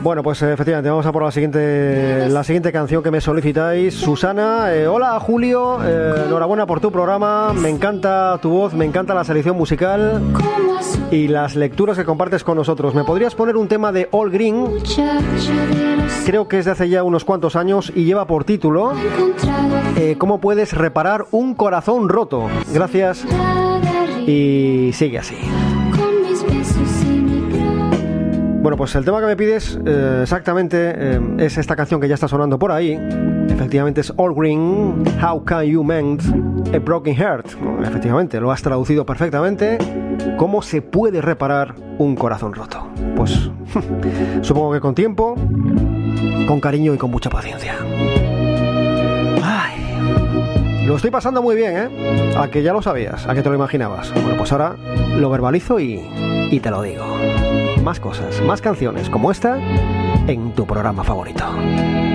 Bueno, pues efectivamente, vamos a por la siguiente canción que me solicitáis. Susana, hola Julio, enhorabuena por tu programa, me encanta tu voz, me encanta la selección musical y las lecturas que compartes con nosotros. ¿Me podrías poner un tema de All Green? Creo que es de hace ya unos cuantos años y lleva por título ¿Cómo puedes reparar un corazón roto? Gracias y sigue así. Bueno, pues el tema que me pides exactamente es esta canción que ya está sonando por ahí. Efectivamente es All Green, How Can You Mend a Broken Heart. Bueno, efectivamente, lo has traducido perfectamente. ¿Cómo se puede reparar un corazón roto? Pues supongo que con tiempo, con cariño y con mucha paciencia. Ay, lo estoy pasando muy bien, ¿eh? A que ya lo sabías, a que te lo imaginabas. Bueno, pues ahora lo verbalizo y te lo digo. Más cosas, más canciones como esta en tu programa favorito.